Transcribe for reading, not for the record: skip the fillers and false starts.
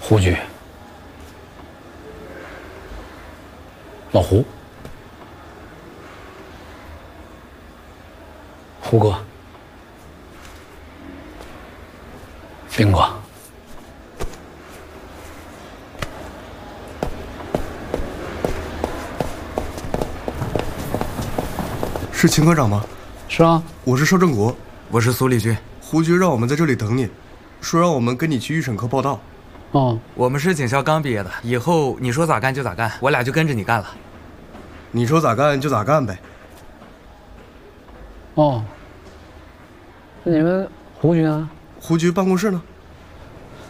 胡局，老胡，胡哥，兵哥， 是秦科长吗？ 是啊， 我是邵正国， 我是苏立军。 胡局让我们在这里等你，说让我们跟你去预审科报道。 哦， 我们是警校刚毕业的，以后你说咋干就咋干，我俩就跟着你干了。 你说咋干就咋干呗。 哦，那你们胡局呢？ 胡局办公室呢？